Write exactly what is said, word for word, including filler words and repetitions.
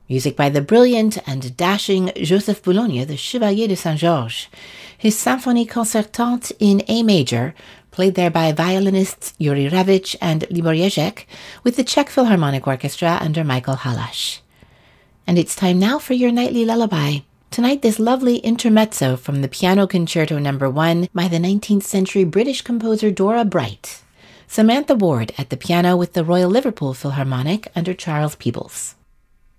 Music by the brilliant and dashing Joseph Boulogne, the Chevalier de Saint-Georges. His Symphonie Concertante in A major, played there by violinists Yuri Ravich and Libor Ježek, with the Czech Philharmonic Orchestra under Michael Halas. And it's time now for your nightly lullaby. Tonight, this lovely intermezzo from the Piano Concerto number one by the nineteenth century British composer Dora Bright. Samantha Ward at the piano with the Royal Liverpool Philharmonic under Charles Peebles.